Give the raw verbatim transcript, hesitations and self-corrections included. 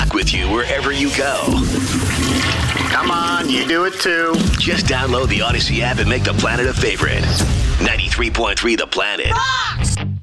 rock with you wherever you go. Come on, you do it too. Just download the Odyssey app and make the planet a favorite. ninety-three point three The Planet. Rocks!